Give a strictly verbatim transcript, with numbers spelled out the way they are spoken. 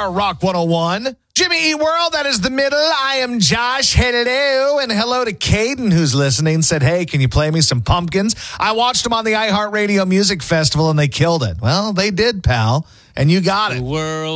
our Rock one oh one. Jimmy E. World, that is the middle. I am Josh. Hello. And hello to Caden, who's listening. Said, hey, can you play me some Pumpkins? I watched them on the iHeartRadio Music Festival, and they killed it. Well, they did, pal. And you got it. The world